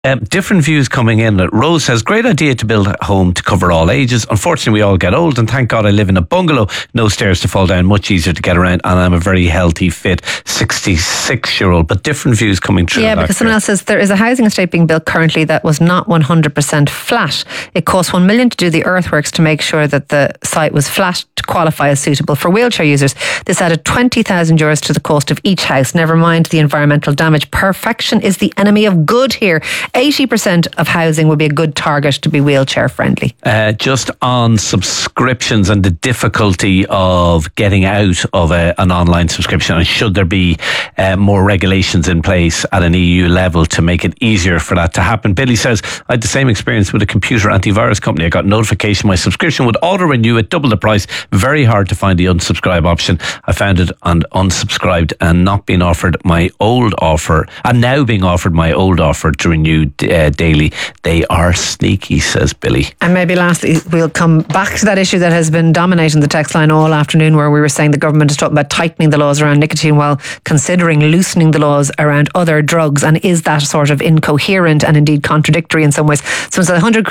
Different views coming in. Rose says, great idea to build a home to cover all ages. Unfortunately, we all get old, and thank God I live in a bungalow. No stairs to fall down, much easier to get around, and I'm a very healthy, fit 66-year-old. But different views coming through. Yeah, because someone else says there is a housing estate being built currently that was not 100% flat. It cost $1 million to do the earthworks to make sure that the site was flat to qualify as suitable for wheelchair users. This added €20,000 to the cost of each house. Never mind the environmental damage. Perfection is the enemy of good here. 80% of housing would be a good target to be wheelchair friendly. Just on subscriptions and the difficulty of getting out of an online subscription, and should there be more regulations in place at an EU level to make it easier for that to happen? Billy says, I had the same experience with a computer antivirus company. I got notification my subscription would auto-renew at double the price. Very hard to find the unsubscribe option. I found it and unsubscribed and not being offered my old offer, and now being offered my old offer to renew daily. They are sneaky, says Billy. And maybe lastly, we'll come back to that issue that has been dominating the text line all afternoon, where we were saying the government is talking about tightening the laws around nicotine while considering loosening the laws around other drugs. And is that sort of incoherent and indeed contradictory in some ways? So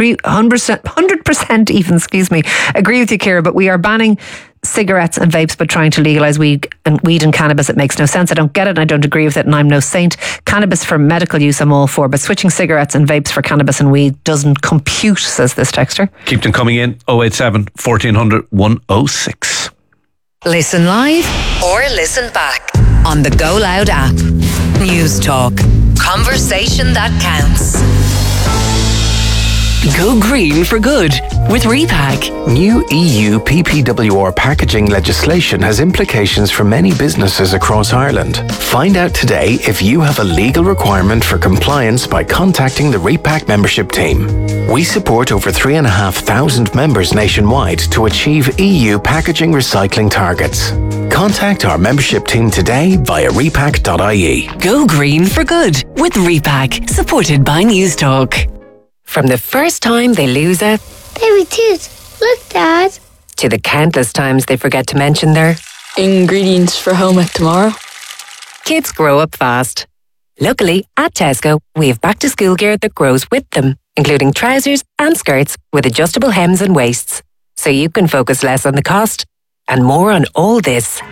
100% even, agree with you, Ciara, but we are banning cigarettes and vapes but trying to legalise weed and cannabis. It makes no sense. I don't get it and I don't agree with it, and I'm no saint. Cannabis for medical use I'm all for, but switching cigarettes and vapes for cannabis and weed doesn't compute, says this texter. Keep them coming in. 087 1400 106. Listen live or listen back on the Go Loud app. News Talk. Conversation that counts. Go green for good with Repack. New EU PPWR packaging legislation has implications for many businesses across Ireland. Find out today if you have a legal requirement for compliance by contacting the Repack membership team. We support over 3,500 members nationwide to achieve EU packaging recycling targets. Contact our membership team today via repack.ie. Go green for good with Repack, supported by News Talk. From the first time they lose a baby tooth, look, Dad, to the countless times they forget to mention their ingredients for home ec tomorrow, kids grow up fast. Luckily, at Tesco, we have back to school gear that grows with them, including trousers and skirts with adjustable hems and waists, so you can focus less on the cost and more on all this.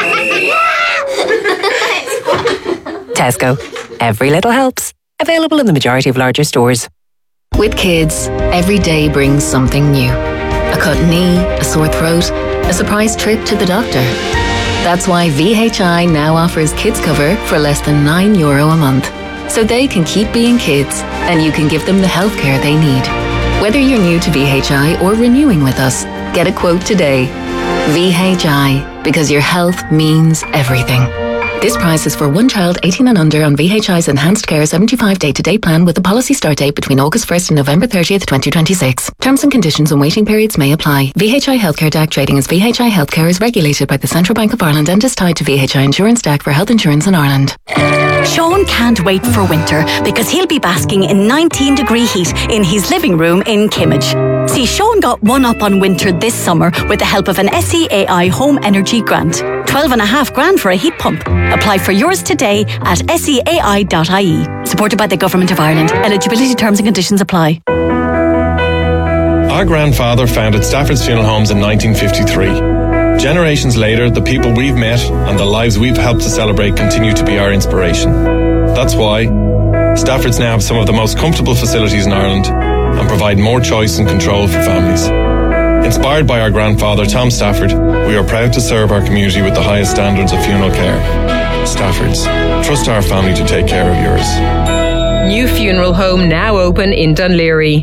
Tesco. Every little helps. Available in the majority of larger stores. With kids, every day brings something new. A cut knee, a sore throat, a surprise trip to the doctor. That's why VHI now offers kids cover for less than €9 a month. So they can keep being kids and you can give them the healthcare they need. Whether you're new to VHI or renewing with us, get a quote today. VHI, because your health means everything. This price is for one child 18 and under on VHI's Enhanced Care 75 day-to-day plan with a policy start date between August 1st and November 30th, 2026. Terms and conditions and waiting periods may apply. VHI Healthcare DAC trading as VHI Healthcare is regulated by the Central Bank of Ireland and is tied to VHI Insurance DAC for health insurance in Ireland. Sean can't wait for winter because he'll be basking in 19-degree heat in his living room in Kimmage. See, Sean got one up on winter this summer with the help of an SEAI Home Energy Grant. $12,500 for a heat pump. Apply for yours today at seai.ie. Supported by the Government of Ireland. Eligibility terms and conditions apply. Our grandfather founded Stafford's Funeral Homes in 1953. Generations later, the people we've met and the lives we've helped to celebrate continue to be our inspiration. That's why Stafford's now have some of the most comfortable facilities in Ireland and provide more choice and control for families. Inspired by our grandfather, Tom Stafford, we are proud to serve our community with the highest standards of funeral care. Stafford's. Trust our family to take care of yours. New funeral home now open in Dunleary.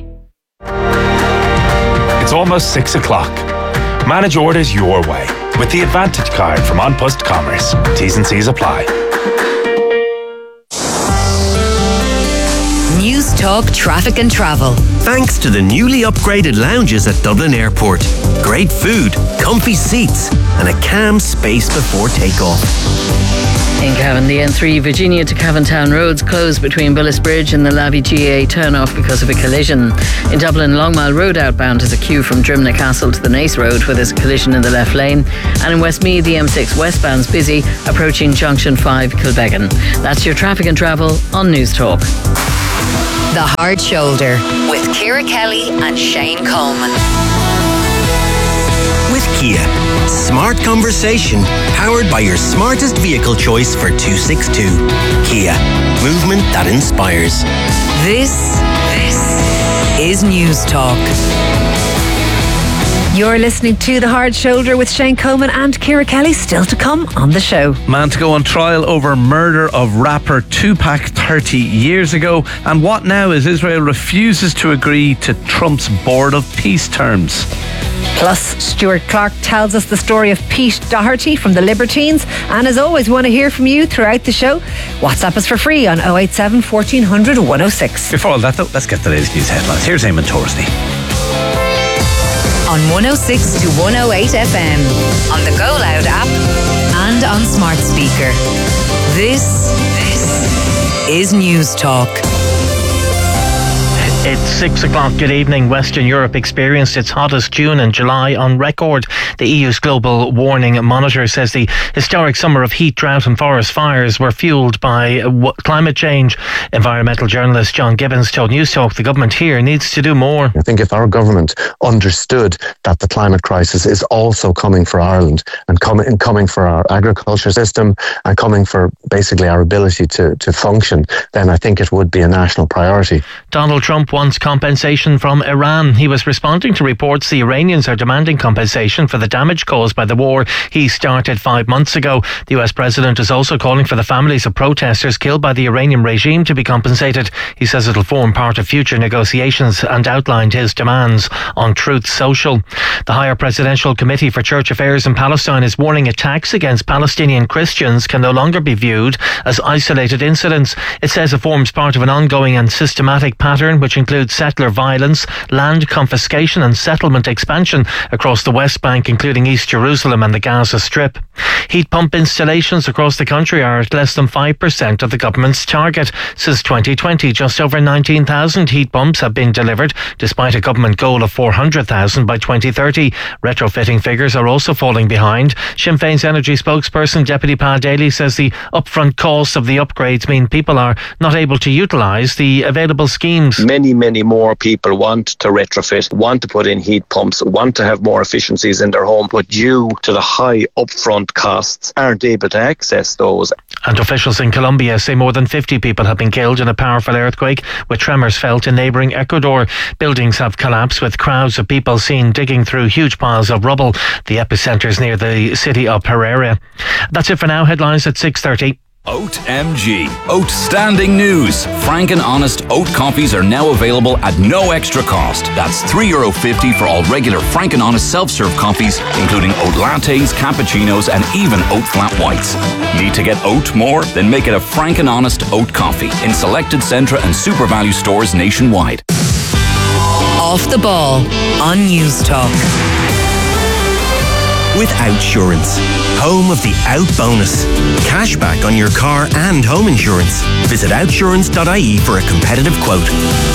It's almost 6 o'clock. Manage orders your way with the Advantage card from An Post Commerce. T's and C's apply. News Talk Traffic and Travel. Thanks to the newly upgraded lounges at Dublin Airport. Great food, comfy seats, and a calm space before takeoff. In Cavan, the N3 Virginia to Cavantown roads closed between Billis Bridge and the Lavey GA turnoff because of a collision. In Dublin, Longmile Road outbound has a queue from Drimna Castle to the Nace Road where there's a collision in the left lane. And in Westmeath, the M6 westbound's busy, approaching Junction 5 Kilbeggan. That's your traffic and travel on News Talk. The Hard Shoulder with Ciara Kelly and Shane Coleman. With Kia. Smart conversation powered by your smartest vehicle choice for 262. Kia. Movement that inspires. This is News Talk. You're listening to The Hard Shoulder with Shane Coleman and Ciara Kelly, still to come on the show. Man to go on trial over murder of rapper Tupac 30 years ago. And what now as Israel refuses to agree to Trump's Board of Peace terms. Plus, Stuart Clark tells us the story of Pete Doherty from the Libertines. And as always, we want to hear from you throughout the show. WhatsApp us for free on 087 1400 106. Before all that though, let's get the latest news headlines. Here's Eamon Torsney. On 106 to 108 FM, on the Go Loud app, and on smart speaker. This is News Talk. It's 6 o'clock. Good evening. Western Europe experienced its hottest June and July on record. The EU's global warning monitor says the historic summer of heat, drought and forest fires were fuelled by climate change. Environmental journalist John Gibbons told News Talk the government here needs to do more. I think if our government understood that the climate crisis is also coming for Ireland and coming for our agriculture system and coming for basically our ability to function, then I think it would be a national priority. Donald Trump wants compensation from Iran. He was responding to reports the Iranians are demanding compensation for the damage caused by the war he started 5 months ago. The US president is also calling for the families of protesters killed by the Iranian regime to be compensated. He says it'll form part of future negotiations and outlined his demands on Truth Social. The Higher Presidential Committee for Church Affairs in Palestine is warning attacks against Palestinian Christians can no longer be viewed as isolated incidents. It says it forms part of an ongoing and systematic pattern which includes settler violence, land confiscation and settlement expansion across the West Bank, including East Jerusalem and the Gaza Strip. Heat pump installations across the country are at less than 5% of the government's target. Since 2020, just over 19,000 heat pumps have been delivered, despite a government goal of 400,000 by 2030. Retrofitting figures are also falling behind. Sinn Féin's energy spokesperson, Deputy Pa Daly, says the upfront costs of the upgrades mean people are not able to utilise the available schemes. Many more people want to retrofit, want to put in heat pumps, want to have more efficiencies in their home, but due to the high upfront costs aren't able to access those. And officials in Colombia say more than 50 people have been killed in a powerful earthquake, with tremors felt in neighbouring Ecuador. Buildings have collapsed with crowds of people seen digging through huge piles of rubble. The epicentre is near the city of Pereira. That's it for now. Headlines at 6:30. Oat MG. Outstanding news. Frank and Honest oat coffees are now available at no extra cost. That's €3.50 for all regular Frank and Honest self-serve coffees, including oat lattes, cappuccinos and even oat flat whites. Need to get oat more? Then make it a Frank and Honest oat coffee in selected Centra and Super Value stores nationwide. Off the ball on News Talk. With Outsurance, home of the Out bonus. Cashback on your car and home insurance. Visit outsurance.ie for a competitive quote.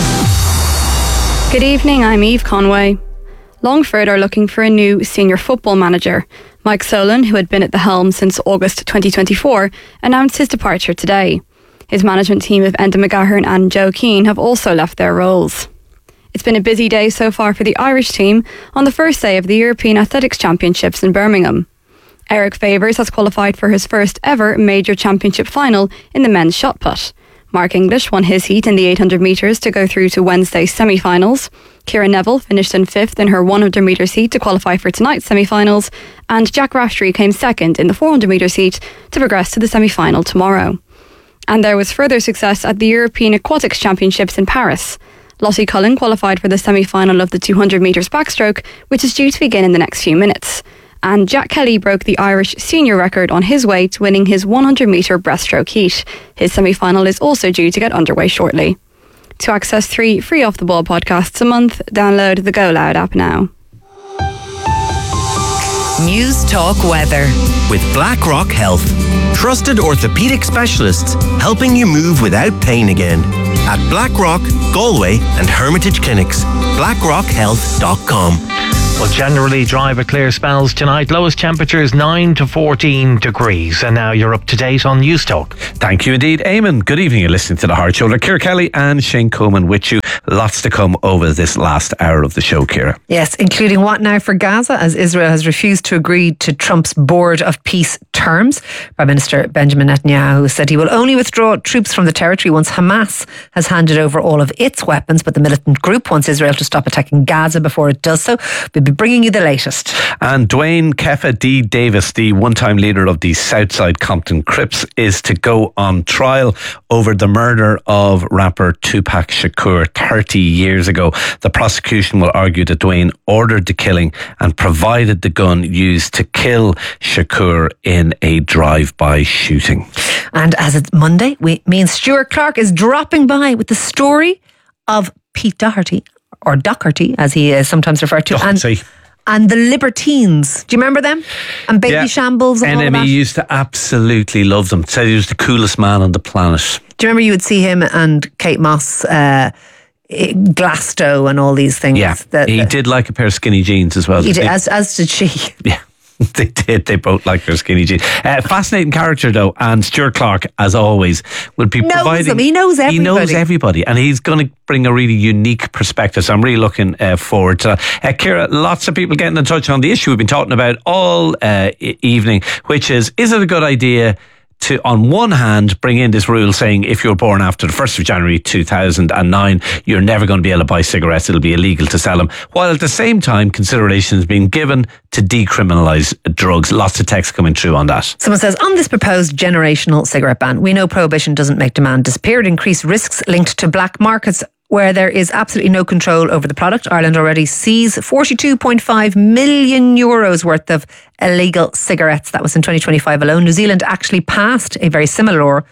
Good evening, I'm Eve Conway. Longford are looking for a new senior football manager. Mike Solon, who had been at the helm since August 2024, announced his departure today. His management team of Enda McGahern and Joe Keane have also left their roles. It's been a busy day so far for the Irish team on the first day of the European Athletics Championships in Birmingham. Eric Favours has qualified for his first ever major championship final in the men's shot put. Mark English won his heat in the 800 metres to go through to Wednesday's semi-finals. Ciara Neville finished in 5th in her 100 metres heat to qualify for tonight's semi-finals, and Jack Raftery came 2nd in the 400 metres heat to progress to the semi-final tomorrow. And there was further success at the European Aquatics Championships in Paris. Lottie Cullen qualified for the semi-final of the 200 metres backstroke, which is due to begin in the next few minutes. And Jack Kelly broke the Irish senior record on his weight, winning his 100 metre breaststroke heat. His semi-final is also due to get underway shortly. To access 3 free Off the Ball podcasts a month, download the Go Loud app now. News Talk weather. With BlackRock Health. Trusted orthopaedic specialists helping you move without pain again. At BlackRock, Galway and Hermitage Clinics. BlackRockHealth.com. will generally dry with clear spells tonight. Lowest temperatures 9 to 14 degrees. And now you're up to date on News Talk. Thank you indeed, Eamon. Good evening. You're listening to The Hard Shoulder. Ciara Kelly and Shane Coleman with you. Lots to come over this last hour of the show, Ciara. Yes, including what now for Gaza, as Israel has refused to agree to Trump's Board of Peace terms. Prime Minister Benjamin Netanyahu said he will only withdraw troops from the territory once Hamas has handed over all of its weapons, but the militant group wants Israel to stop attacking Gaza before it does so. We'll be bringing you the latest. And Dwayne Kefa D. Davis, the one-time leader of the Southside Compton Crips, is to go on trial over the murder of rapper Tupac Shakur 30 years ago. The prosecution will argue that Dwayne ordered the killing and provided the gun used to kill Shakur in a drive-by shooting. And as it's Monday, me and Stuart Clark is dropping by with the story of Pete Doherty, or Doherty, as he is sometimes referred to, and the Libertines. Do you remember them? And Baby Shambles and all of that? NME used to absolutely love them. Said he was the coolest man on the planet. Do you remember you would see him and Kate Moss, Glasto and all these things? Yeah, he did like a pair of skinny jeans as well. He did, as did she. Yeah. They did. They both like their skinny jeans. Fascinating character, though. And Stuart Clark, as always, will be providing. He knows everybody. He knows everybody, and he's going to bring a really unique perspective. So I'm really looking forward to that. Ciara, lots of people getting in touch on the issue we've been talking about all evening, which is it a good idea to, on one hand, bring in this rule saying if you're born after the 1st of January 2009, you're never going to be able to buy cigarettes, it'll be illegal to sell them, while at the same time consideration is being given to decriminalise drugs. Lots of text coming through on that. Someone says, on this proposed generational cigarette ban, we know prohibition doesn't make demand disappear. It increased risks linked to black markets where there is absolutely no control over the product. Ireland already sees 42.5 million euros worth of illegal cigarettes. That was in 2025 alone. New Zealand actually passed a very similar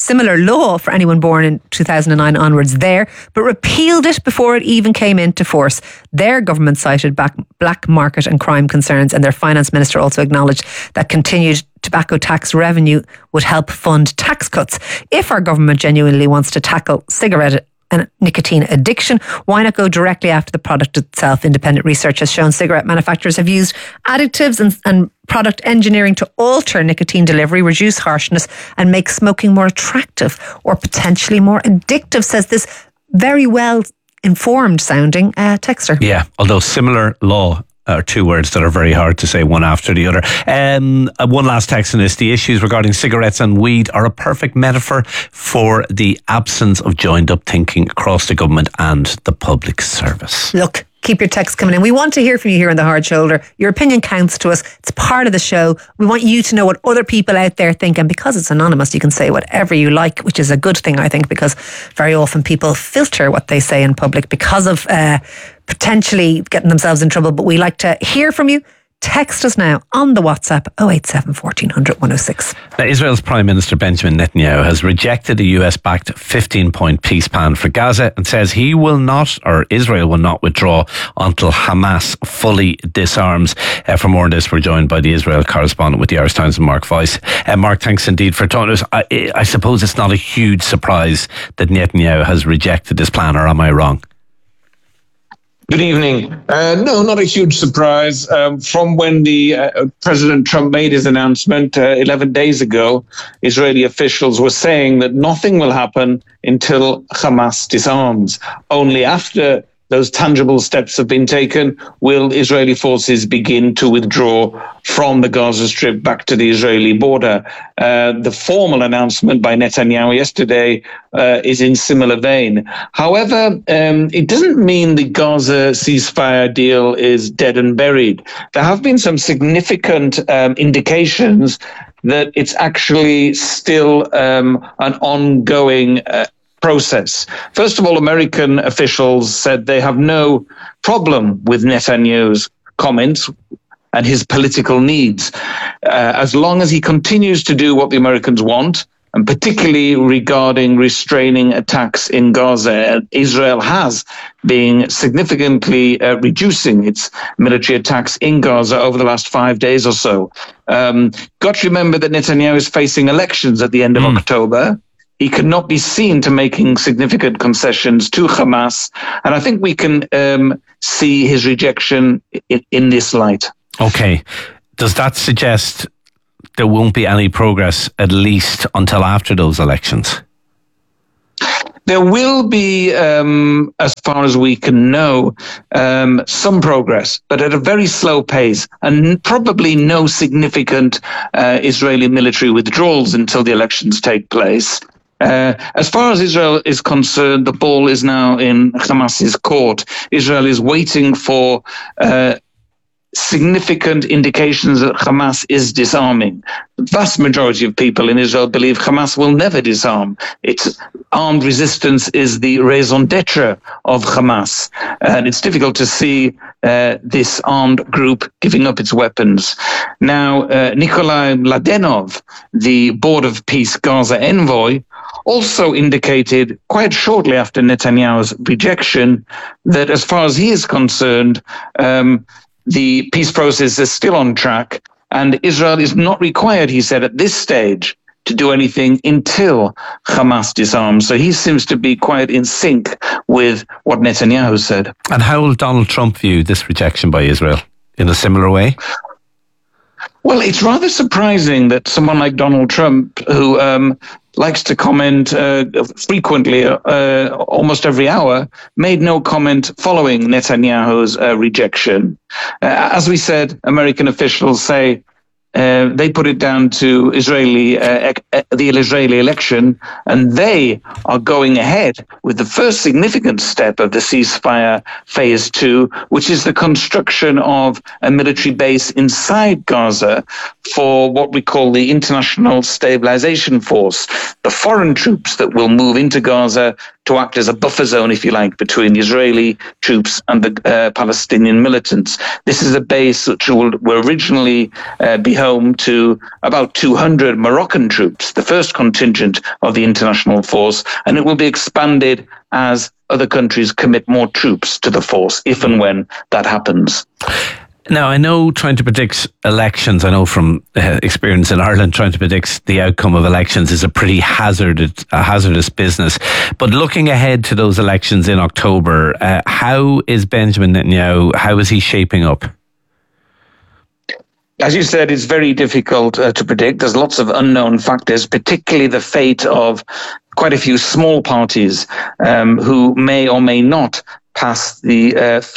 law for anyone born in 2009 onwards there, but repealed it before it even came into force. Their government cited black market and crime concerns, and their finance minister also acknowledged that continued tobacco tax revenue would help fund tax cuts. If our government genuinely wants to tackle cigarette and nicotine addiction, why not go directly after the product itself? Independent research has shown cigarette manufacturers have used additives and product engineering to alter nicotine delivery, reduce harshness and make smoking more attractive or potentially more addictive, says this very well informed sounding texter. Yeah, although similar law are two words that are very hard to say one after the other. One last text in this. The issues regarding cigarettes and weed are a perfect metaphor for the absence of joined up thinking across the government and the public service. Look, keep your texts coming in. We want to hear from you here on The Hard Shoulder. Your opinion counts to us. It's part of the show. We want you to know what other people out there think. And because it's anonymous, you can say whatever you like, which is a good thing, I think, because very often people filter what they say in public because of potentially getting themselves in trouble. But we like to hear from you. Text us now on the WhatsApp 087 1400 106. Now, Israel's Prime Minister Benjamin Netanyahu has rejected a US-backed 15-point peace plan for Gaza and says he will not, or Israel will not, withdraw until Hamas fully disarms. For more on this, we're joined by the Israel correspondent with the Irish Times, Mark Weiss. Mark, thanks indeed for talking to us. I suppose it's not a huge surprise that Netanyahu has rejected this plan, or am I wrong? Good evening. No, not a huge surprise. From when the President Trump made his announcement 11 days ago, Israeli officials were saying that nothing will happen until Hamas disarms. Only after those tangible steps have been taken will Israeli forces begin to withdraw from the Gaza Strip back to the Israeli border. The formal announcement by Netanyahu yesterday is in similar vein. However, it doesn't mean the Gaza ceasefire deal is dead and buried. There have been some significant indications that it's actually still an ongoing process. First of all, American officials said they have no problem with Netanyahu's comments and his political needs, as long as he continues to do what the Americans want, and particularly regarding restraining attacks in Gaza. Israel has been significantly reducing its military attacks in Gaza over the last 5 days or so. Got to remember that Netanyahu is facing elections at the end of October. he could not be seen to making significant concessions to Hamas. And I think we can see his rejection in this light. Okay. Does that suggest there won't be any progress, at least until after those elections? There will be, as far as we can know, some progress, but at a very slow pace, and probably no significant Israeli military withdrawals until the elections take place. As far as Israel is concerned, the ball is now in Hamas's court. Israel is waiting for significant indications that Hamas is disarming. The vast majority of people in Israel believe Hamas will never disarm. Its armed resistance is the raison d'etre of Hamas. And it's difficult to see this armed group giving up its weapons. Now, Nikolai Mladenov, the Board of Peace Gaza envoy, also indicated quite shortly after Netanyahu's rejection that as far as he is concerned, the peace process is still on track, and Israel is not required, he said, at this stage to do anything until Hamas disarms. So he seems to be quite in sync with what Netanyahu said. And how will Donald Trump view this rejection by Israel? In a similar way? Well, it's rather surprising that someone like Donald Trump, who likes to comment frequently, almost every hour, made no comment following Netanyahu's rejection. As we said, American officials say they put it down to the Israeli election, and they are going ahead with the first significant step of the ceasefire phase 2, which is the construction of a military base inside Gaza for what we call the International Stabilization Force, the foreign troops that will move into Gaza to act as a buffer zone, if you like, between the Israeli troops and the Palestinian militants. This is a base which will originally be home to about 200 Moroccan troops, the first contingent of the international force, and it will be expanded as other countries commit more troops to the force, if and when that happens. Now, I know trying to predict elections, I know from experience in Ireland, trying to predict the outcome of elections is a pretty hazardous business. But looking ahead to those elections in October, how is Benjamin Netanyahu, how is he shaping up? As you said, it's very difficult to predict. There's lots of unknown factors, particularly the fate of quite a few small parties who may or may not pass the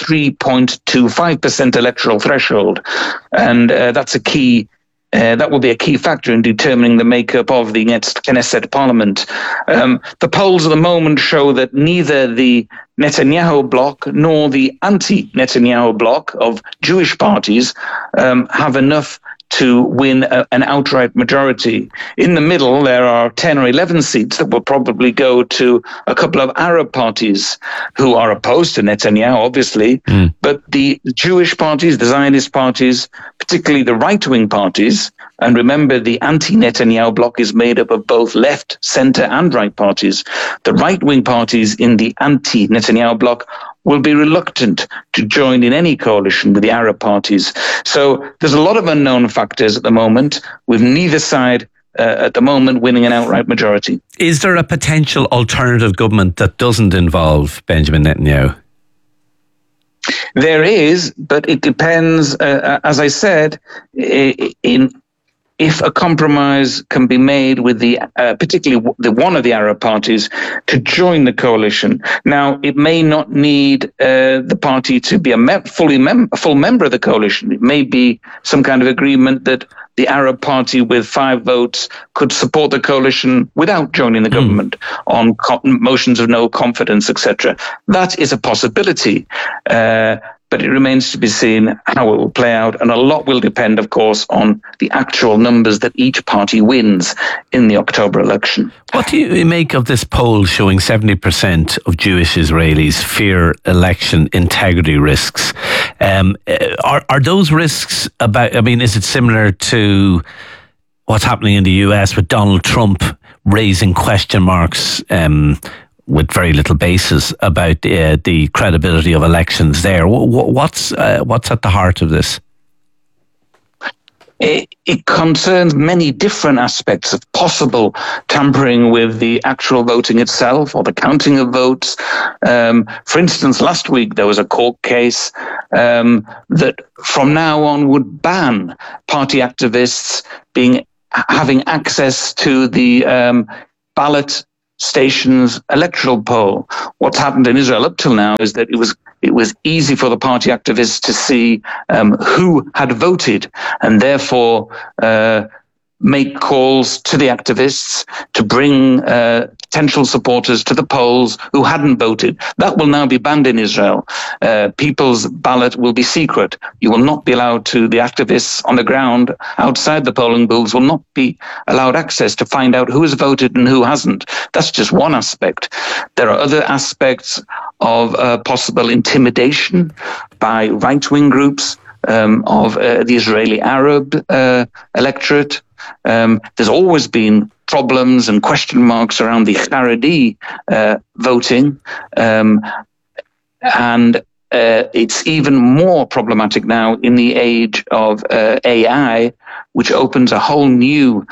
3.25% electoral threshold. And that's a key. That will be a key factor in determining the makeup of the next Knesset parliament. The polls at the moment show that neither the Netanyahu bloc nor the anti-Netanyahu bloc of Jewish parties have enough to win an outright majority. In the middle, there are 10 or 11 seats that will probably go to a couple of Arab parties who are opposed to Netanyahu, obviously. But the Jewish parties, the Zionist parties, particularly the right-wing parties, and remember the anti-Netanyahu bloc is made up of both left, centre and right parties. The right-wing parties in the anti-Netanyahu bloc will be reluctant to join in any coalition with the Arab parties. So there's a lot of unknown factors at the moment, with neither side at the moment winning an outright majority. Is there a potential alternative government that doesn't involve Benjamin Netanyahu? There is, but it depends, as I said, if a compromise can be made with particularly the one of the Arab parties to join the coalition. Now, it may not need the party to be a full member of the coalition. It may be some kind of agreement that the Arab party with 5 votes could support the coalition without joining the government on motions of no confidence, etc. That is a possibility. But it remains to be seen how it will play out. And a lot will depend, of course, on the actual numbers that each party wins in the October election. What do you make of this poll showing 70% of Jewish Israelis fear election integrity risks? Are those risks is it similar to what's happening in the US with Donald Trump raising question marks with very little basis about the credibility of elections there? What's at the heart of this? it concerns many different aspects of possible tampering with the actual voting itself or the counting of votes. For instance, last week there was a court case that from now on would ban party activists having access to the ballot station's electoral poll. What's happened in Israel up till now is that it was easy for the party activists to see who had voted, and therefore make calls to the activists to bring potential supporters to the polls who hadn't voted. That will now be banned in Israel. People's ballot will be secret. You will not be allowed to, the activists on the ground outside the polling booths will not be allowed access to find out who has voted and who hasn't. That's just one aspect. There are other aspects of possible intimidation by right-wing groups of the Israeli Arab electorate. There's always been problems and question marks around the Haredi voting, and it's even more problematic now in the age of AI, which opens a whole new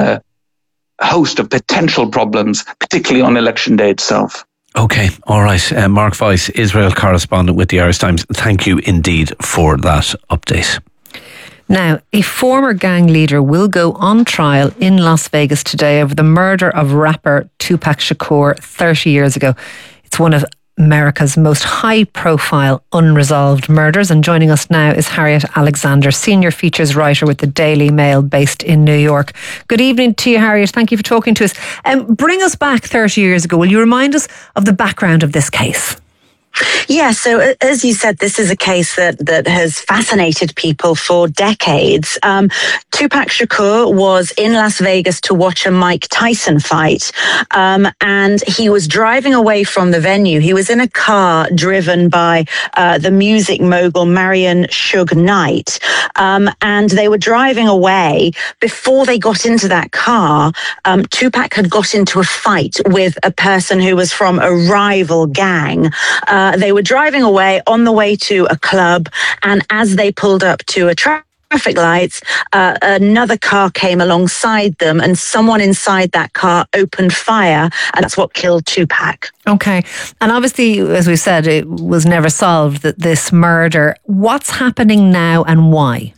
host of potential problems, particularly on election day itself. Okay, all right. Mark Weiss, Israel correspondent with the Irish Times. Thank you indeed for that update. Now, a former gang leader will go on trial in Las Vegas today over the murder of rapper Tupac Shakur 30 years ago. It's one of America's most high-profile unresolved murders. And joining us now is Harriet Alexander, senior features writer with the Daily Mail based in New York. Good evening to you, Harriet. Thank you for talking to us. Bring us back 30 years ago. Will you remind us of the background of this case? Yeah, so as you said, this is a case that has fascinated people for decades. Tupac Shakur was in Las Vegas to watch a Mike Tyson fight, and he was driving away from the venue. He was in a car driven by the music mogul Marion Suge Knight, and they were driving away. Before they got into that car, Tupac had got into a fight with a person who was from a rival gang. They were driving away on the way to a club, and as they pulled up to a traffic lights, another car came alongside them, and someone inside that car opened fire, and that's what killed Tupac. Okay. And obviously, as we said, it was never solved, this murder. What's happening now and why?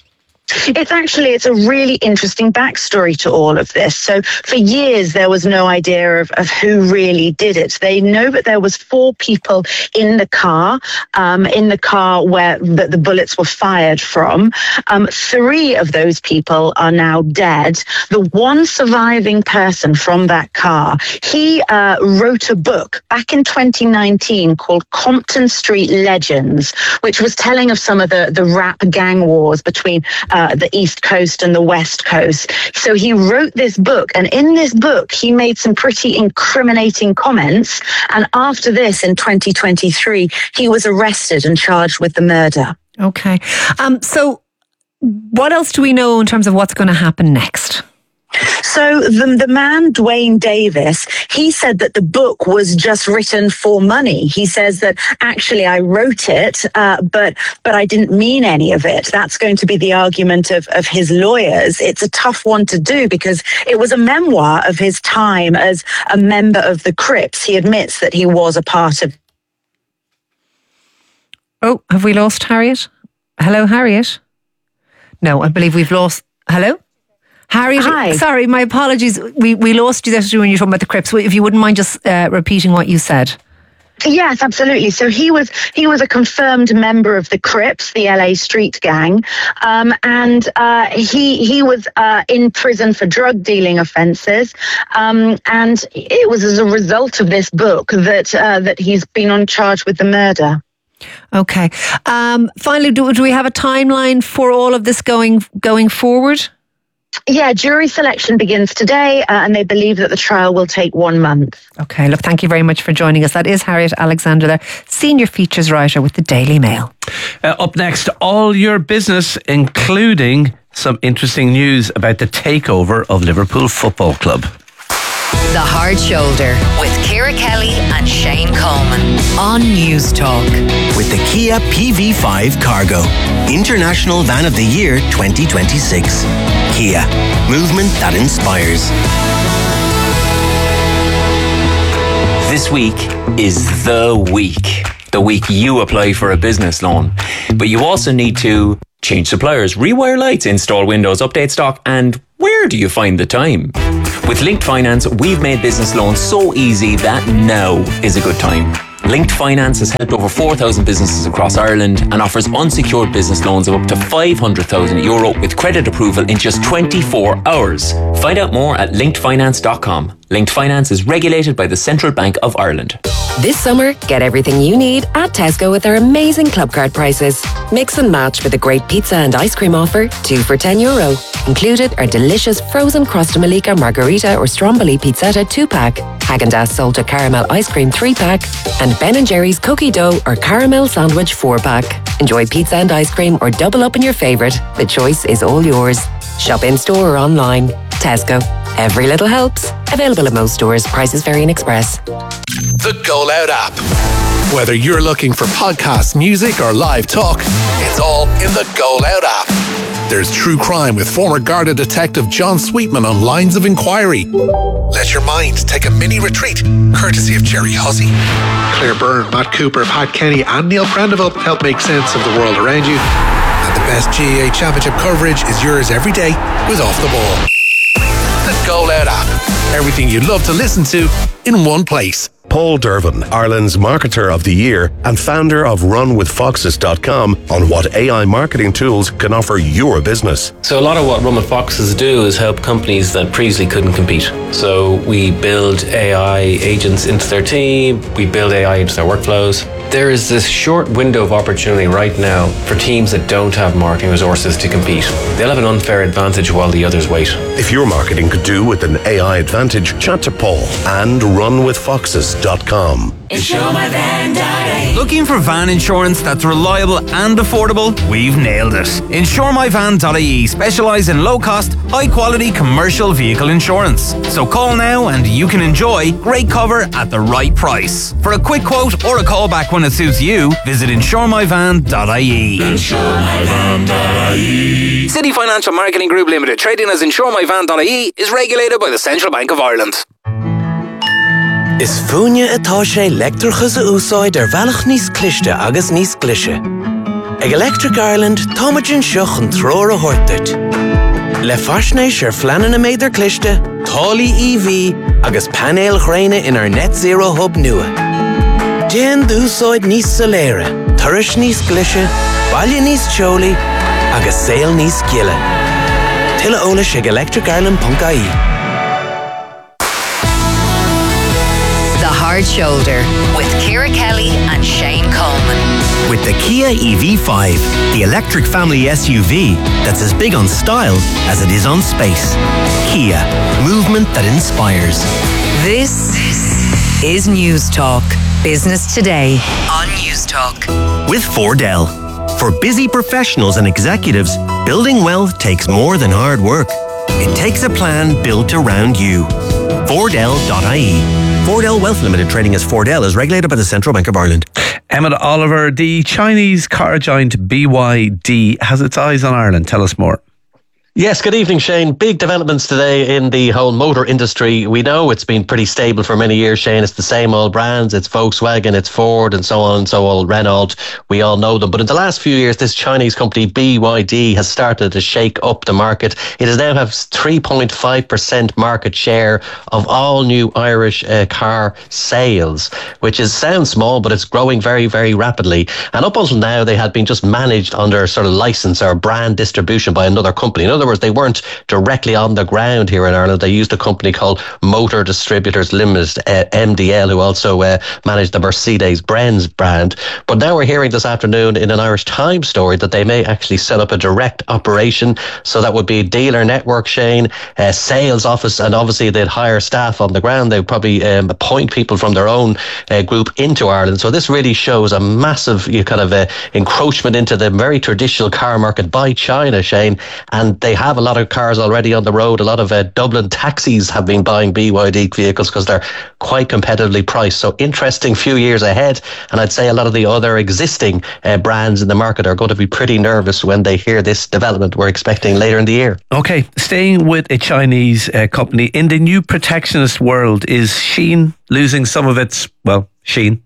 It's a really interesting backstory to all of this. So for years, there was no idea of who really did it. They know that there was 4 people in the car where the bullets were fired from. 3 of those people are now dead. The one surviving person from that car, he wrote a book back in 2019 called Compton Street Legends, which was telling of some of the rap gang wars between the East Coast and the West Coast. So he wrote this book, and in this book, he made some pretty incriminating comments. And after this, in 2023, he was arrested and charged with the murder. Okay. So what else do we know in terms of what's going to happen next? So the man, Dwayne Davis, he said that the book was just written for money. He says that actually I wrote it, but I didn't mean any of it. That's going to be the argument of his lawyers. It's a tough one to do because it was a memoir of his time as a member of the Crips. He admits that he was a part of. Oh, have we lost Harriet? Hello, Harriet? No, I believe we've lost. Hello? Harriet, hi. Sorry, my apologies. We lost you there when you were talking about the Crips. If you wouldn't mind just repeating what you said. Yes, absolutely. So he was a confirmed member of the Crips, the LA street gang, and he was in prison for drug dealing offences, and it was as a result of this book that he's been on charge with the murder. Okay. Finally, do we have a timeline for all of this going forward? Yeah, jury selection begins today, and they believe that the trial will take 1 month. Okay, look, thank you very much for joining us. That is Harriet Alexander there, senior features writer with the Daily Mail. Up next, all your business, including some interesting news about the takeover of Liverpool Football Club. The Hard Shoulder with Ciara Kelly and Shane Coleman on News Talk. With the Kia PV5 Cargo, International Van of the Year 2026. Kia, movement that inspires. This week is the week you apply for a business loan. But you also need to change suppliers, rewire lights, install windows, update stock, and where do you find the time? With Linked Finance, we've made business loans so easy that now is a good time. Linked Finance has helped over 4,000 businesses across Ireland and offers unsecured business loans of up to €500,000 with credit approval in just 24 hours. Find out more at linkedfinance.com. Linked Finance is regulated by the Central Bank of Ireland. This summer, get everything you need at Tesco with our amazing club card prices. Mix and match with a great pizza and ice cream offer, 2 for €10. Included are delicious frozen Crosta Malika Margarita or Stromboli Pizzetta 2-pack, Häagen-Dazs Salted Caramel Ice Cream 3-pack, and Ben & Jerry's Cookie Dough or Caramel Sandwich 4-pack. Enjoy pizza and ice cream or double up on your favourite. The choice is all yours. Shop in store or online. Tesco. Every little helps. Available at most stores. Prices vary in Express. The Go Loud app. Whether you're looking for podcasts, music, or live talk, it's all in the Go Loud app. There's true crime with former Garda detective John Sweetman on Lines of Inquiry. Let your mind take a mini retreat, courtesy of Jerry Hussey. Claire Byrne, Matt Cooper, Pat Kenny, and Neil Prendeville help make sense of the world around you. And the best GAA Championship coverage is yours every day with Off the Ball. The Go Loud app. Everything you'd love to listen to in one place. Paul Dervin, Ireland's Marketer of the Year and founder of RunWithFoxes.com on what AI marketing tools can offer your business. So a lot of what Run With Foxes do is help companies that previously couldn't compete. So we build AI agents into their team, we build AI into their workflows. There is this short window of opportunity right now for teams that don't have marketing resources to compete. They'll have an unfair advantage while the others wait. If your marketing could do with an AI advantage, chat to Paul and RunWithFoxes.com. Looking for van insurance that's reliable and affordable? We've nailed it. InsureMyVan.ie specialise in low-cost, high-quality commercial vehicle insurance. So call now and you can enjoy great cover at the right price. For a quick quote or a call back when it suits you, visit InsureMyVan.ie. InsureMyVan.ie. City Financial Marketing Group Limited, trading as InsureMyVan.ie, is regulated by the Central Bank of Ireland. Is fúne atá sé leictreachas a úsáid bhealach níos cliste agus níos glise. Ag Electric Ireland, táimeadn seach an tróir a thuirteart. Le faisnéis fleanan na méidir cliste, tálaí EV agus panéil ghréine in our net zero hub nua. Déan d'úsáid níos soléire, turais níos glise, baile níos teolaí agus saol níos giile. Tuilleadh eolais ag electricireland.ie. The Hard Shoulder with Ciara Kelly and Shane Coleman. With the Kia EV5, the electric family SUV that's as big on style as it is on space. Kia, movement that inspires. This is News Talk. Business Today on News Talk. With Fordell. For busy professionals and executives, building wealth takes more than hard work. It takes a plan built around you. Fordell.ie. Fordell Wealth Limited, trading as Fordell, is regulated by the Central Bank of Ireland. Emmett Oliver, the Chinese car giant BYD has its eyes on Ireland. Tell us more. Yes, good evening, Shane. Big developments today in the whole motor industry. We know it's been pretty stable for many years, Shane. It's the same old brands. It's Volkswagen, it's Ford, and so on and so on. Renault, we all know them. But in the last few years, this Chinese company, BYD, has started to shake up the market. It has now have 3.5% market share of all new Irish car sales, which sounds small, but it's growing very, very rapidly. And up until now, they had been just managed under sort of license or brand distribution by another company. In other words, they weren't directly on the ground here in Ireland. They used a company called Motor Distributors Limited, MDL, who also managed the Mercedes-Benz brand. But now we're hearing this afternoon in an Irish Times story that they may actually set up a direct operation. So that would be a dealer network, Shane, sales office, and obviously they'd hire staff on the ground. They'd probably appoint people from their own group into Ireland. So this really shows a massive kind of encroachment into the very traditional car market by China, Shane. And they have a lot of cars already on the road. A lot of Dublin taxis have been buying BYD vehicles because they're quite competitively priced. So interesting few years ahead. And I'd say a lot of the other existing brands in the market are going to be pretty nervous when they hear this development we're expecting later in the year. Okay, staying with a Chinese company, in the new protectionist world, is Shein losing some of its, well, Shein?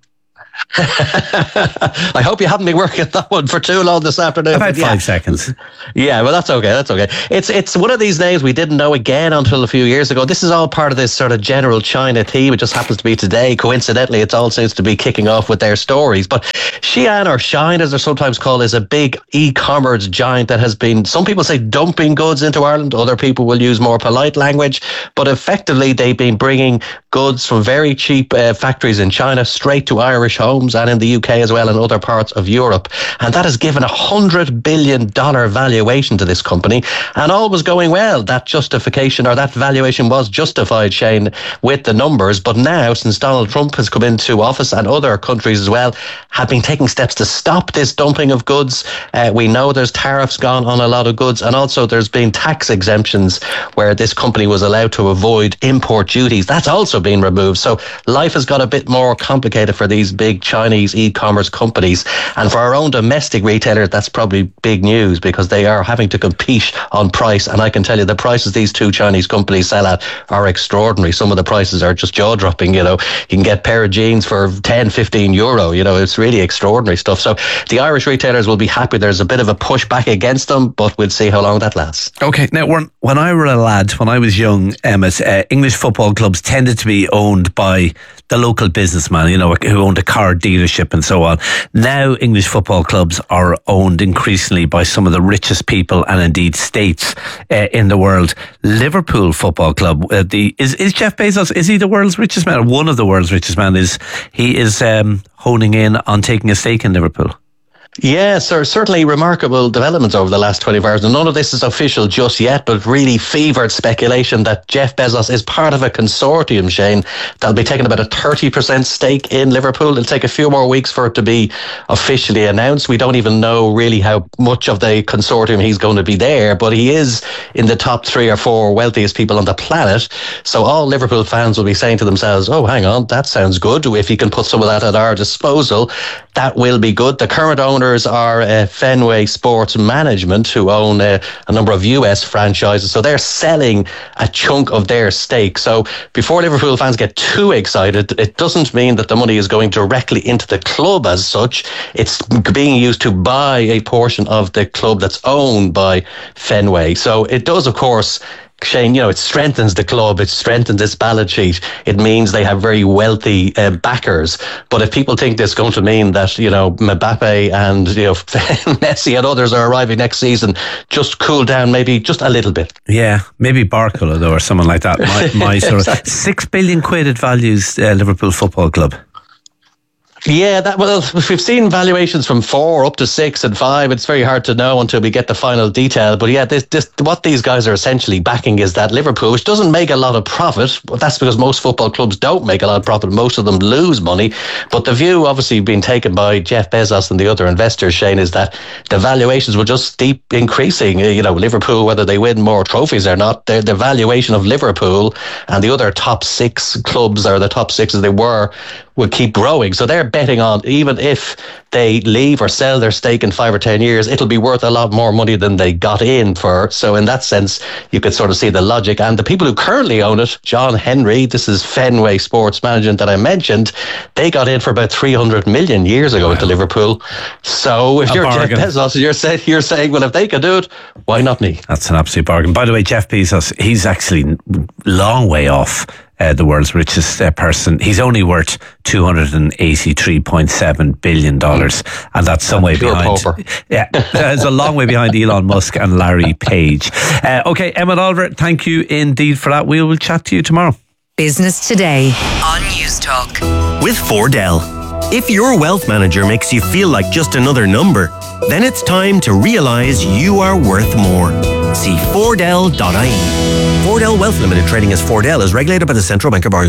I hope you haven't been working at that one for too long this afternoon. About 5 seconds. Yeah, well, that's okay. It's one of these names we didn't know again until a few years ago. This is all part of this sort of general China theme. It just happens to be today. Coincidentally, it all seems to be kicking off with their stories. But Shein, or Shine as they're sometimes called, is a big e-commerce giant that has been, some people say, dumping goods into Ireland. Other people will use more polite language. But effectively, they've been bringing goods from very cheap factories in China straight to Irish homes, and in the UK as well, and other parts of Europe. And that has given $100 billion valuation to this company, and all was going well. That justification, or that valuation, was justified, Shane, with the numbers. But now, since Donald Trump has come into office, and other countries as well have been taking steps to stop this dumping of goods, we know there's tariffs gone on a lot of goods, and also there's been tax exemptions where this company was allowed to avoid import duties. That's also been removed. So life has got a bit more complicated for these big Chinese e-commerce companies. And for our own domestic retailers, that's probably big news, because they are having to compete on price. And I can tell you, the prices these two Chinese companies sell at are extraordinary. Some of the prices are just jaw-dropping. You can get a pair of jeans for 10, 15 euro. It's really extraordinary stuff. So the Irish retailers will be happy. There's a bit of a push back against them, but we'll see how long that lasts. Okay, now when I were a lad, when I was young, Emmet, English football clubs tended to be owned by the local businessman, who owned a car dealership and so on. Now English football clubs are owned increasingly by some of the richest people, and indeed states in the world. Liverpool Football Club, is Jeff Bezos, is he the world's richest man, or one of the world's richest men? He is honing in on taking a stake in Liverpool. Yes, there are certainly remarkable developments over the last 24 hours. And none of this is official just yet, but really fevered speculation that Jeff Bezos is part of a consortium, Shane, that'll be taking about a 30% stake in Liverpool. It'll take a few more weeks for it to be officially announced. We don't even know really how much of the consortium he's going to be there, but he is in the top 3 or 4 wealthiest people on the planet. So all Liverpool fans will be saying to themselves, oh, hang on, that sounds good. If he can put some of that at our disposal, that will be good. The current owners are Fenway Sports Management, who own a number of US franchises. So they're selling a chunk of their stake. So before Liverpool fans get too excited, it doesn't mean that the money is going directly into the club as such. It's being used to buy a portion of the club that's owned by Fenway. So it does, of course, Shane, it strengthens the club, it strengthens its balance sheet. It means they have very wealthy backers. But if people think this is going to mean that, Mbappe and, Messi and others are arriving next season, just cool down maybe just a little bit. Yeah, maybe Barcola, though, or someone like that. My sort of £6 billion it values Liverpool Football Club. Yeah, we've seen valuations from 4 up to 6 and 5. It's very hard to know until we get the final detail. But yeah, what these guys are essentially backing is that Liverpool, which doesn't make a lot of profit. That's because most football clubs don't make a lot of profit. Most of them lose money. But the view, obviously, being taken by Jeff Bezos and the other investors, Shane, is that the valuations will just keep increasing. Liverpool, whether they win more trophies or not, the valuation of Liverpool and the other top 6 clubs, or the top 6 as they were, will keep growing. So they're betting on, even if they leave or sell their stake in 5 or 10 years, it'll be worth a lot more money than they got in for. So in that sense, you could sort of see the logic. And the people who currently own it, John Henry, this is Fenway Sports Management that I mentioned, they got in for about 300 million years ago into Liverpool. So if you're bargain. Jeff Bezos, you're saying, well, if they can do it, why not me? That's an absolute bargain. By the way, Jeff Bezos, he's actually long way off the world's richest person. He's only worth $283.7 billion, and that's some way behind. Yeah, it's a long way behind Elon Musk and Larry Page. Okay, Emmet Oliver, thank you indeed for that. We will chat to you tomorrow. Business Today on News Talk with Fordell. If your wealth manager makes you feel like just another number, then it's time to realise you are worth more. See Fordell.ie. Fordell Wealth Limited, trading as Fordell, is regulated by the Central Bank of Ireland.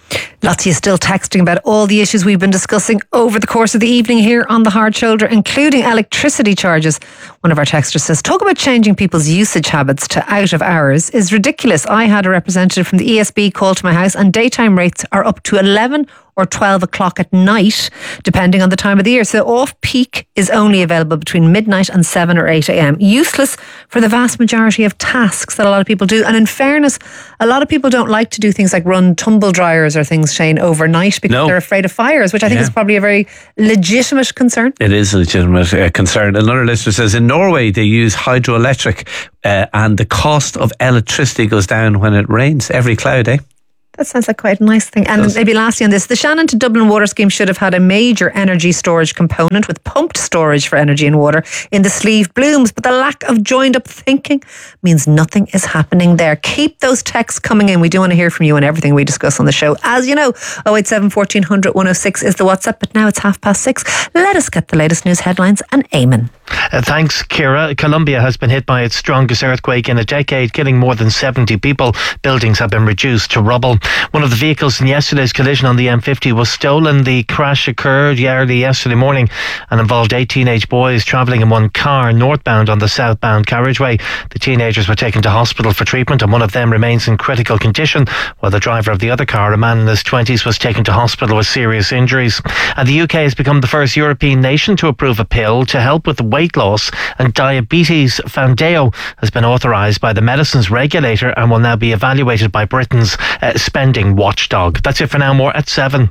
Lots of you still texting about all the issues we've been discussing over the course of the evening here on The Hard Shoulder, including electricity charges. One of our texters says, talk about changing people's usage habits to out of hours is ridiculous. I had a representative from the ESB call to my house and daytime rates are up to 11 or 12 o'clock at night, depending on the time of the year. So off-peak is only available between midnight and 7 or 8 a.m. Useless for the vast majority of tasks that a lot of people do. And in fairness, a lot of people don't like to do things like run tumble dryers or things, Shane, overnight because they're afraid of fires, which I think is probably a very legitimate concern. It is a legitimate concern. Another listener says in Norway they use hydroelectric and the cost of electricity goes down when it rains every cloud, eh? That sounds like quite a nice thing. And maybe lastly on this, the Shannon to Dublin water scheme should have had a major energy storage component with pumped storage for energy and water in the sleeve blooms, but the lack of joined up thinking means nothing is happening there. Keep those texts coming in. We do want to hear from you on everything we discuss on the show. As you know, 087 1400 106 is the WhatsApp, but now it's 6:30. Let us get the latest news headlines and Eamon. Thanks, Ciara. Colombia has been hit by its strongest earthquake in a decade, killing more than 70 people. Buildings have been reduced to rubble. One of the vehicles in yesterday's collision on the M50 was stolen. The crash occurred early yesterday morning and involved 8 teenage boys travelling in one car northbound on the southbound carriageway. The teenagers were taken to hospital for treatment and one of them remains in critical condition, while the driver of the other car, a man in his 20s, was taken to hospital with serious injuries. And the UK has become the first European nation to approve a pill to help with weight loss and diabetes. Foundeo has been authorised by the medicines regulator and will now be evaluated by Britain's spending watchdog. That's it for now. More at 7.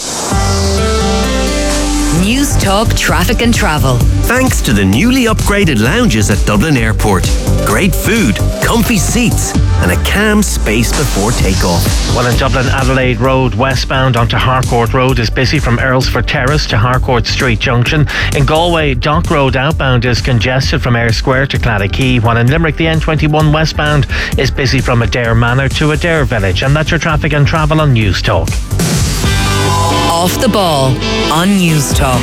News Talk Traffic and Travel. Thanks to the newly upgraded lounges at Dublin Airport. Great food, comfy seats, and a calm space before takeoff. Well, in Dublin, Adelaide Road westbound onto Harcourt Road is busy from Earlsford Terrace to Harcourt Street Junction. In Galway, Dock Road outbound is congested from Eyre Square to Claddaghey, while in Limerick, the N21 westbound is busy from Adair Manor to Adair Village. And that's your traffic and travel on News Talk. Off the ball on News Talk.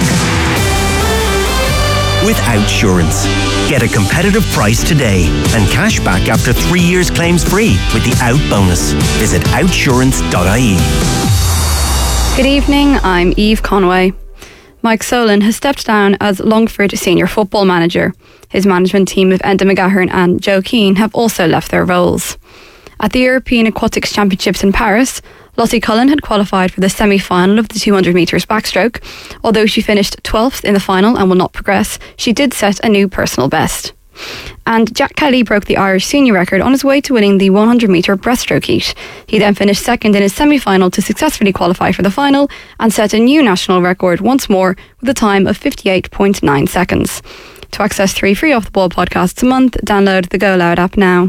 With Outsurance. Get a competitive price today and cash back after 3 years claims free with the Out bonus. Visit outsurance.ie. Good evening, I'm Eve Conway. Mike Solon has stepped down as Longford senior football manager. His management team of Enda McGahern and Joe Keane have also left their roles. At the European Aquatics Championships in Paris, Lottie Cullen had qualified for the semi-final of the 200 metres backstroke. Although she finished 12th in the final and will not progress, she did set a new personal best. And Jack Kelly broke the Irish senior record on his way to winning the 100 metre breaststroke heat. He then finished second in his semi-final to successfully qualify for the final and set a new national record once more with a time of 58.9 seconds. To access 3 free Off the Ball podcasts a month, download the Go Loud app now.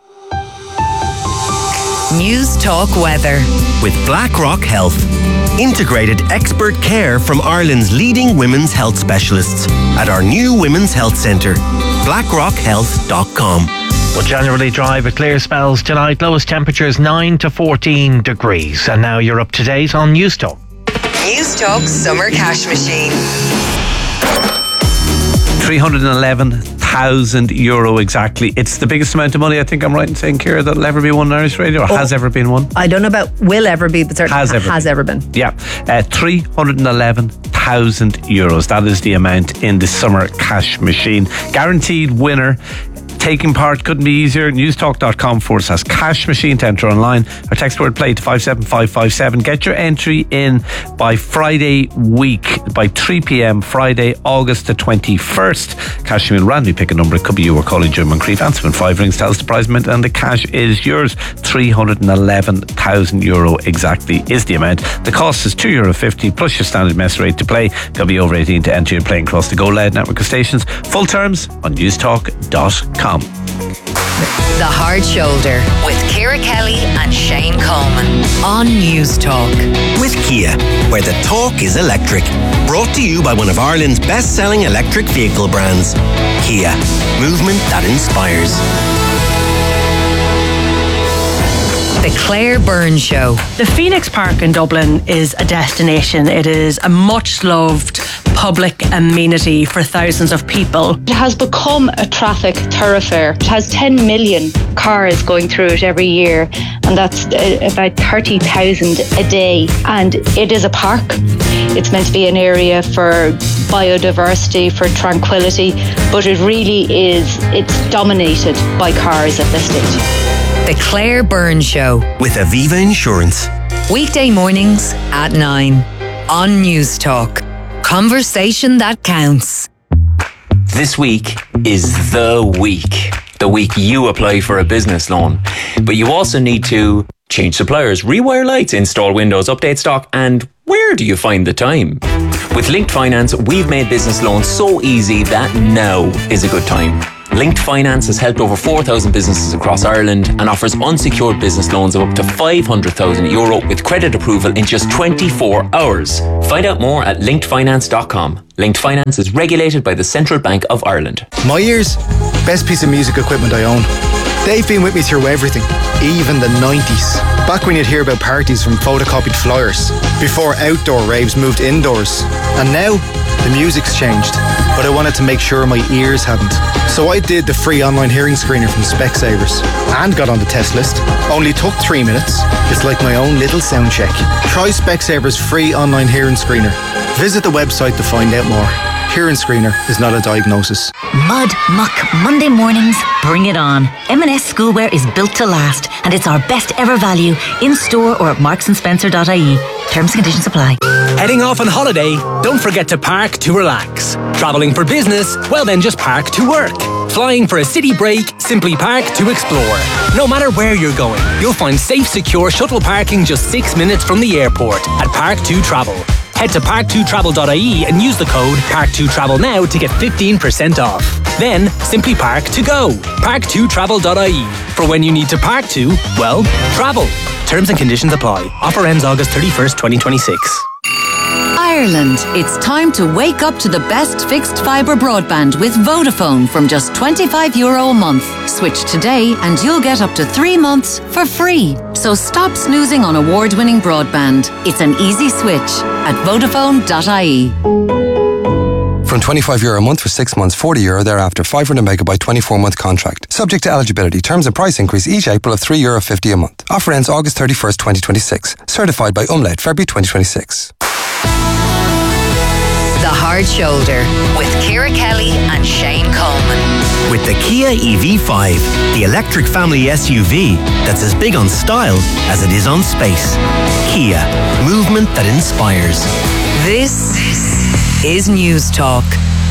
News Talk Weather. With BlackRock Health. Integrated expert care from Ireland's leading women's health specialists at our new Women's Health Centre. BlackRockHealth.com. Well, generally dry but clear spells tonight. Lowest temperatures 9 to 14 degrees. And now you're up to date on News Talk. News Talk Summer Cash Machine. €311,000 exactly. It's the biggest amount of money, I think I'm right in saying, Ciara, that'll ever be won on Irish radio, or has ever been won. I don't know about will ever be, but certainly has ever been. Yeah, €311,000. That is the amount in the summer cash machine. Guaranteed winner. Taking part couldn't be easier. Newstalk.com/cash machine to enter online or text word play to 57557. Get your entry in by Friday week, by 3 p.m. Friday, August the 21st. Cash machine randomly pick a number. It could be you or calling Jim Moncrief. Answer when 5 rings. Tell us the prize amount and the cash is yours. €311,000 exactly is the amount. The cost is €2.50 plus your standard mess rate to play. Got to be over 18 to enter. You're playing across the Go Loud network of stations. Full terms on newstalk.com. The Hard Shoulder with Ciara Kelly and Shane Coleman on News Talk. With Kia, where the talk is electric. Brought to you by one of Ireland's best-selling electric vehicle brands. Kia, movement that inspires. The Claire Byrne Show. The Phoenix Park in Dublin is a destination. It is a much loved public amenity for thousands of people. It has become a traffic thoroughfare. It has 10 million cars going through it every year, and that's about 30,000 a day. And it is a park. It's meant to be an area for biodiversity, for tranquility, but it really is, it's dominated by cars at this stage. The Claire Byrne Show. With Aviva Insurance. Weekday mornings at 9 on News Talk. Conversation that counts. This week is the week. The week you apply for a business loan. But you also need to change suppliers, rewire lights, install windows, update stock, and where do you find the time? With Linked Finance, we've made business loans so easy that now is a good time. Linked Finance has helped over 4,000 businesses across Ireland and offers unsecured business loans of up to €500,000 with credit approval in just 24 hours. Find out more at linkedfinance.com. Linked Finance is regulated by the Central Bank of Ireland. My ears, best piece of music equipment I own. They've been with me through everything, even the 90s. Back when you'd hear about parties from photocopied flyers, before outdoor raves moved indoors. And now, the music's changed, but I wanted to make sure my ears hadn't. So I did the free online hearing screener from Specsavers and got on the test list. Only took 3 minutes. It's like my own little sound check. Try Specsavers free online hearing screener. Visit the website to find out more. Hearing screener is not a diagnosis. Mud, muck, Monday mornings, bring it on. M&S Schoolwear is built to last, and it's our best ever value in store or at marksandSpencer.ie. Terms and conditions apply. Heading off on holiday? Don't forget to park to relax. Travelling for business? Well then just park to work. Flying for a city break? Simply park to explore. No matter where you're going, you'll find safe, secure shuttle parking just 6 minutes from the airport at Park2Travel. Head to park2travel.ie and use the code Park2Travel now to get 15% off. Then simply park to go. Park2travel.ie. For when you need to park to, well, travel. Terms and conditions apply. Offer ends August 31st, 2026. Ireland, it's time to wake up to the best fixed fibre broadband with Vodafone from just €25 a month. Switch today and you'll get up to 3 months for free. So stop snoozing on award-winning broadband. It's an easy switch at Vodafone.ie. From €25 a month for 6 months, €40 thereafter, 500 megabyte 24-month contract. Subject to eligibility. Terms and price increase each April of €3.50 a month. Offer ends August 31st, 2026. Certified by Umlaut, February 2026. The Hard Shoulder with Ciara Kelly and Shane Coleman. With the Kia EV5, the electric family SUV that's as big on style as it is on space. Kia, movement that inspires. This is News Talk.